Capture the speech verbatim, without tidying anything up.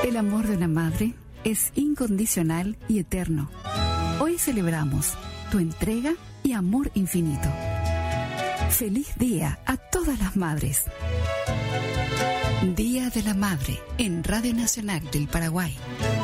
El amor de una madre es incondicional y eterno. Hoy celebramos tu entrega y amor infinito. Feliz día a todas las madres. Día de la Madre en Radio Nacional del Paraguay.